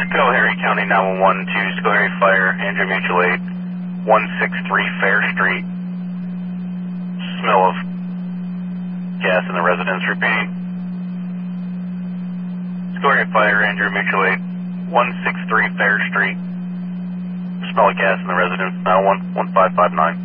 Schoharie County 911 to Schoharie Fire, Andrew Mutual Aid, 163 Fair Street. Smell of gas in the residence. Repeating. Schoharie Fire, Andrew Mutual Aid, 163 Fair Street. Smell of gas in the residence. 1559.